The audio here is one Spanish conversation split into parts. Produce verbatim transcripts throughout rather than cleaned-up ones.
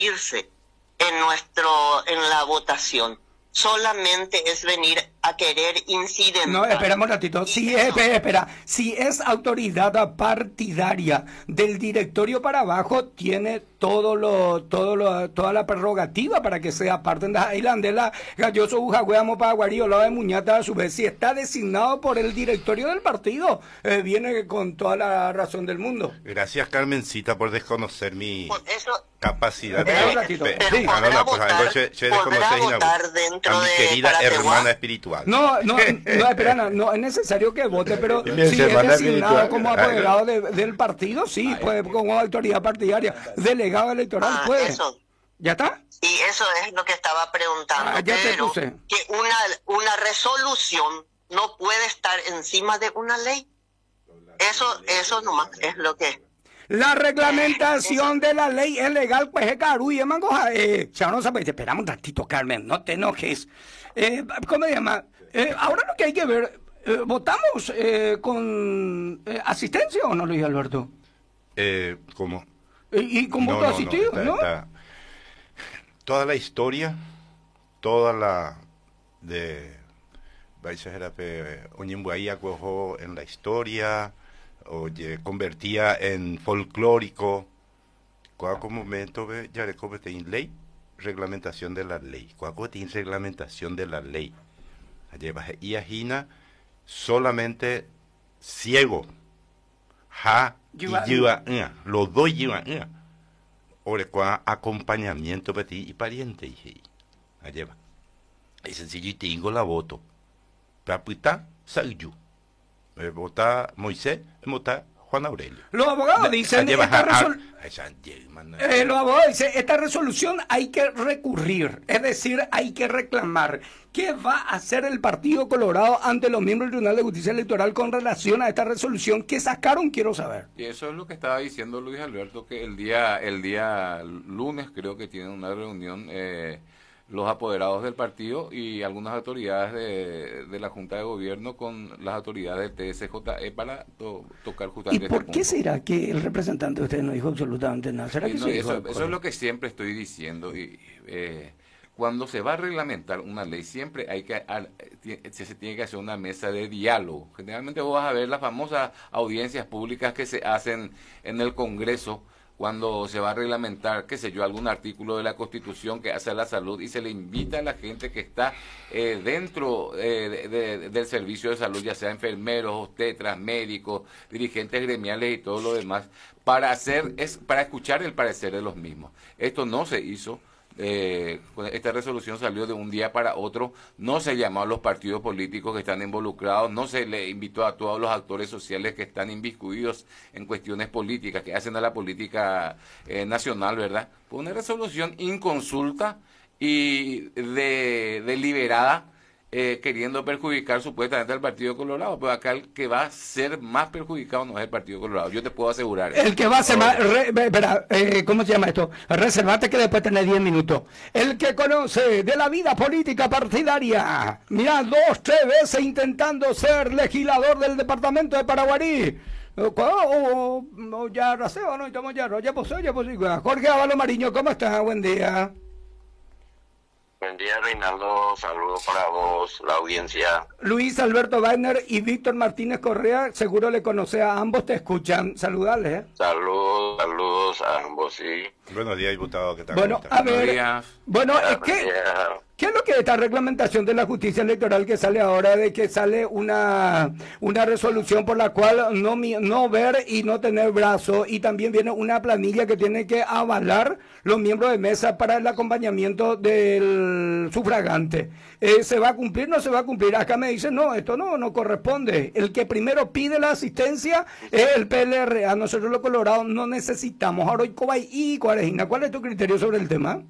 irse en nuestro, en la votación. Solamente es venir a querer incidentar. No, esperamos un ratito. Si es, espera, espera. Si es autoridad partidaria del directorio para abajo, tiene todo lo, todo lo, toda la prerrogativa para que sea parte de la islandela Galloso Ujagüeamo Paraguarí o la de Muñata a su vez. Si está designado por el directorio del partido, eh, viene con toda la razón del mundo. Gracias, Carmencita, por desconocer mi Por eso, capacidad. Espera un eh, ratito. pero Sí. podrá No, no, pues, votar, algo se- se podrá desconoce, votar Gina, dentro a mi de querida Carateguá. hermana espiritual. No, no, no, espera, no, no es necesario que vote, pero Mi si es hermana designado espiritual. como apoderado de- del partido, sí, puede, como autoridad partidaria, delegado electoral, Ah, puede. eso. ¿Ya está? Y eso es lo que estaba preguntando, Ah, ya te pero puse. que una, una resolución no puede estar encima de una ley. Eso, eso nomás es lo que... La reglamentación de la ley es legal, pues es caro y es mangoja. Eh, ya no sabes, esperamos un ratito, Carmen, no te enojes. Eh, ¿Cómo se llama? Eh, ahora lo que hay que ver, eh, ¿votamos eh, con eh, asistencia o no, Luis Alberto? Eh, ¿Cómo? Y, y con No, voto no, no, asistido, está- ¿no? está- toda la historia, toda la de vais a ver Oñembuaía cojo en la historia, oye, convertía en folclórico, cuaco momento ve ya le convierte en ley, reglamentación de la ley, cuaco tiene reglamentación de la ley, lleva y ajina solamente ciego, ja y Lleva- lleva, los dos llevan, Ore qua acompañamiento para ti y pariente y lleva. Es sencillo y tengo la voto. Para puta, soy yo. Me vota Moisés, me vota Juan Aurelio. Los abogados dicen, esta resol- eh, los abogados dicen, esta resolución hay que recurrir, es decir, hay que reclamar. ¿Qué va a hacer el Partido Colorado ante los miembros del Tribunal de Justicia Electoral con relación a esta resolución que sacaron? Quiero saber. Y eso es lo que estaba diciendo Luis Alberto, que el día el día lunes creo que tienen una reunión eh, los apoderados del partido y algunas autoridades de, de la Junta de Gobierno con las autoridades del T S J E para to, tocar ¿Y justamente por este qué punto. será que el representante de ustedes no dijo absolutamente nada? ¿Será Sí, que no, sí eso, dijo? eso es lo que siempre estoy diciendo. Y, eh, cuando se va a reglamentar una ley, siempre hay que al- ti- se, se tiene que hacer una mesa de diálogo. Generalmente vos vas a ver las famosas audiencias públicas que se hacen en el Congreso cuando se va a reglamentar, qué sé yo, algún artículo de la Constitución que hace a la salud y se le invita a la gente que está eh, dentro eh, de- de- del servicio de salud, ya sea enfermeros, obstetras, médicos, dirigentes gremiales y todo lo demás, para hacer es para escuchar el parecer de los mismos. Esto no se hizo. Eh, esta resolución salió de un día para otro, no se llamó a los partidos políticos que están involucrados, no se le invitó a todos los actores sociales que están inmiscuidos en cuestiones políticas, que hacen a la política eh, nacional, ¿verdad? Fue una resolución inconsulta y de, deliberada, eh, queriendo perjudicar supuestamente al Partido Colorado, pero acá el que va a ser más perjudicado no es el Partido Colorado, yo te puedo asegurar. El que va a ser más... re- ve- espera, eh, ¿cómo se llama esto? Reservate que después tenés diez minutos. El que conoce de la vida política partidaria. Mira, dos, tres veces intentando ser legislador del departamento de Paraguarí. O, o- o ya raseo, no, estamos ya, ya pues, ya pues, Jorge Ávalo Mariño, ¿cómo estás? Buen día. Buen día, Reinaldo. Saludos para vos, la audiencia. Luis Alberto Wagner y Víctor Martínez Correa, seguro le conoce a ambos, te escuchan. Saludales, ¿eh? Saludos, saludos a ambos, sí. Buenos días, diputado. ¿Qué tal? Bueno, ¿Cómo está? a ver, Buenos días. bueno, es Buen que... día. ¿Qué es lo que esta reglamentación de la justicia electoral que sale ahora, de que sale una, una resolución por la cual no, mi- no ver y no tener brazo, y también viene una planilla que tiene que avalar los miembros de mesa para el acompañamiento del sufragante? Eh, ¿Se va a cumplir o no se va a cumplir? Acá me dicen, no, esto no, no corresponde. El que primero pide la asistencia es el P L R. A nosotros los colorados no necesitamos. Ahora, ¿cómo y Cuarejina? ¿Cuál es tu criterio sobre el tema?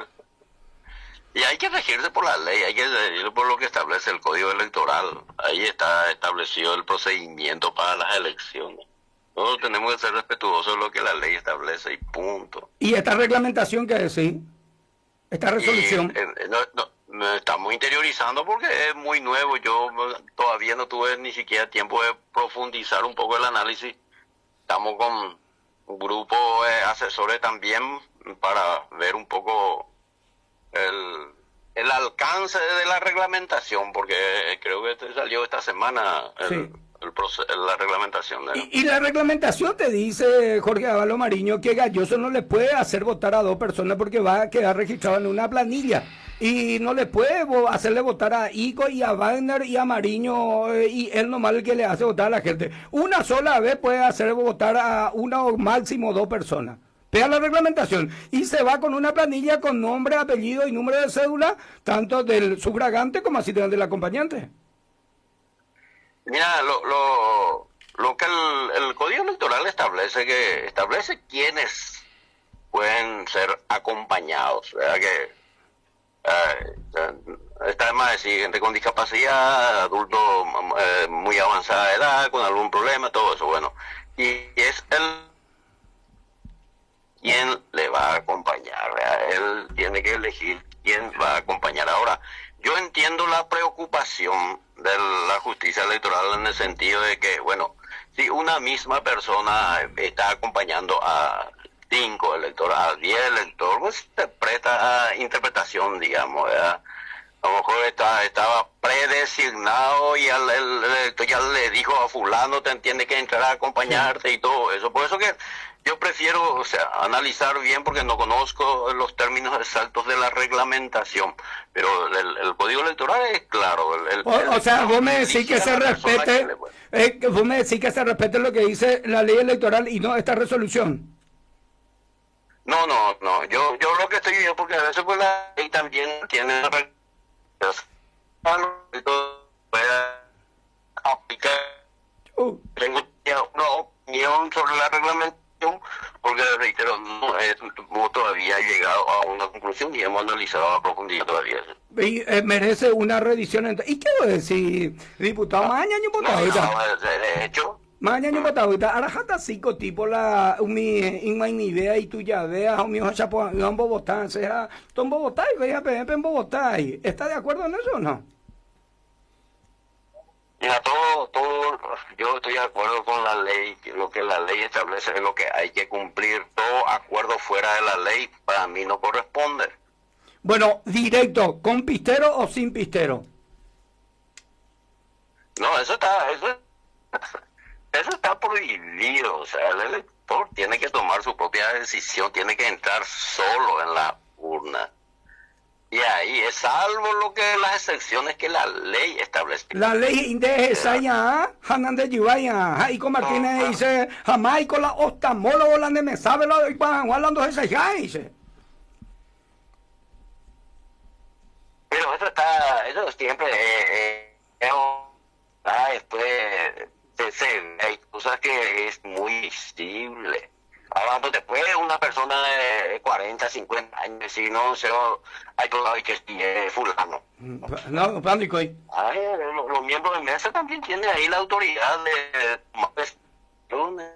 Y hay que regirse por la ley, hay que regirse por lo que establece el Código Electoral. Ahí está establecido el procedimiento para las elecciones. Nosotros tenemos que ser respetuosos de lo que la ley establece y punto. ¿Y esta reglamentación qué decir? Esta resolución. Y, eh, no, no, no estamos interiorizando porque es muy nuevo. Yo todavía no tuve ni siquiera tiempo de profundizar un poco el análisis. Estamos con grupo de asesores también para ver un poco el, el alcance de la reglamentación, porque creo que salió esta semana el, Sí. el proce- la reglamentación. De, Y, y la reglamentación te dice, Jorge Ávalo Mariño, que Galloso no le puede hacer votar a dos personas porque va a quedar registrado en una planilla. Y no le puede vo- hacerle votar a Ico y a Wagner y a Mariño, eh, y él nomás el que le hace votar a la gente. Una sola vez puede hacer votar a una o máximo dos personas. Pega la reglamentación y se va con una planilla con nombre, apellido y número de cédula, tanto del sufragante como así del acompañante. Mira, lo, lo, lo que el, el Código Electoral establece, que establece quiénes pueden ser acompañados, ¿verdad? Que eh, está de más decir gente con discapacidad, adultos eh, muy avanzada de edad, con algún problema, todo eso, bueno. Y es el quién le va a acompañar, ¿verdad? Él tiene que elegir quién va a acompañar. Ahora, yo entiendo la preocupación de la justicia electoral en el sentido de que, bueno, si una misma persona está acompañando a cinco electores, a diez electores, pues se presta a interpretación, digamos, ¿verdad? A lo mejor está, estaba predesignado y al, el elector ya le dijo a fulano, te tiene que entrar a acompañarte y todo eso. Por eso que yo prefiero, o sea, analizar bien porque no conozco los términos exactos de la reglamentación, pero el, el Código Electoral es claro. El, el, O, o sea, vos me decís que se la persona respete, que le- eh, que vos me decís que se respete lo que dice la ley electoral y no esta resolución. No, no, no, yo yo lo que estoy viendo, porque a veces pues la ley también tiene una regla- puede aplicar. Uh, Tengo ya una opinión sobre la reglamentación, porque reitero, no hemos todavía llegado a una conclusión y hemos analizado a profundidad todavía. y, eh, merece una revisión. ent- ¿Y qué vos decís, diputado? Mañana No, diputado. no, de de hecho, Mañana diputado. Arajata cinco tipo la mi inma ni idea y tú ya veas a mi hoja chapo en Bogotá, sea ton Bogotá y veía P M P en Bogotá. ¿Está de acuerdo en eso o no? mira, todo, todo, yo estoy de acuerdo con la ley, que lo que la ley establece es lo que hay que cumplir. Todo acuerdo fuera de la ley para mí no corresponde. Bueno, directo, ¿con pistero o sin pistero? No, eso está, eso, eso está prohibido. O sea, el elector tiene que tomar su propia decisión, tiene que entrar solo en la urna. Y ahí es salvo lo que las excepciones que la ley establece. La ley de esa ya, Hanan de Yubaya, Jaico Martínez dice, jamás con la oftalmólogo la de me sabe lo de Juan, hablando de esa ya, dice. Pero eso está, eso siempre eh, eh, ah, después se, se- hay cosas que es muy visible. Ahora, después una persona de cuarenta, cincuenta años, si no, se hay todo que es fulano. No, Pándico. Ay, los, los miembros de mesa también tienen ahí la autoridad de tomar decisiones.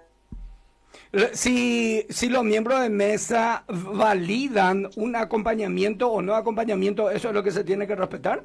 Si, si los miembros de mesa validan un acompañamiento o no acompañamiento, ¿eso es lo que se tiene que respetar?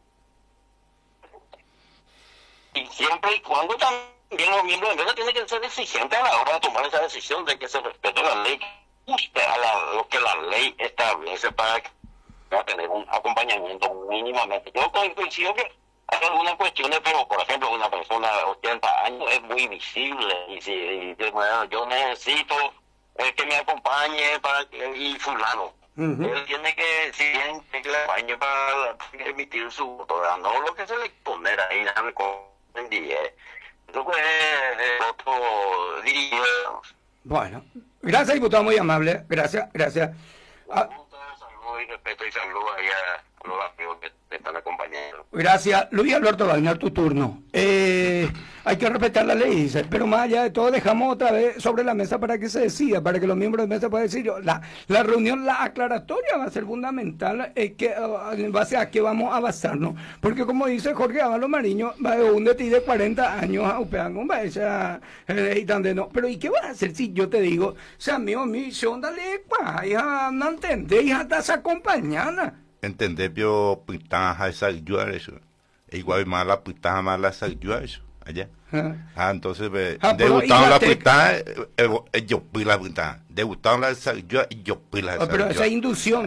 Y siempre y cuando también los miembros de mesa tienen que ser exigentes a la hora de tomar esa decisión de que se respete la ley, justo a la- lo que la ley establece para, que- para tener un acompañamiento mínimamente. Yo co- coincido que hay algunas cuestiones, pero por ejemplo, una persona de ochenta años es muy visible y si y, bueno, yo necesito eh, que me acompañe para que, y fulano. Ujú. Él tiene que, si bien, que le acompañe para emitir su voto, ¿verdad? No lo que se le poner ahí, déjame comprender. Eso pues es otro dirigido. Bueno, gracias diputado, muy amable, gracias, gracias. Ah, Saludos y respeto y saludos ahí a los amigos que te están acompañando. gracias. Luis Alberto Wagner, tu turno. Eh, hay que respetar la ley, dice, pero más allá de todo dejamos otra vez sobre la mesa para que se decida, para que los miembros de mesa puedan decir, yo, la, la reunión, la aclaratoria va a ser fundamental, eh, que, uh, en base a qué vamos a basarnos, porque como dice Jorge Ávalo Mariño, va de un de ti de cuarenta años a Upeango, va esa, eh, y tan de no, pero ¿y qué vas a hacer si yo te digo, o sea, amigo, mi, son dale, pa, hija, no entendés, hija, estás acompañada. Entender pio pitaja esa ayuda eso. E igual mala pitaja mala esa ayuda eso. allá. Ah. Ah, entonces, eh, Ah, pero debutaron la Ingatec- puta, eh, eh, yo fui la puta, debutaron la, yo, yo fui la Ah, pero esa inducción